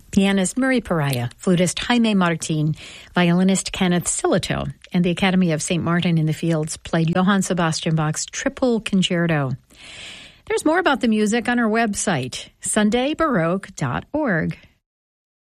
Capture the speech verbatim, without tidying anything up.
pianist Murray Pariah, flutist Jaime Martin, violinist Kenneth Silito, and the Academy of Saint Martin in the Fields played Johann Sebastian Bach's Triple Concerto. There's more about the music on our website, sunday baroque dot org.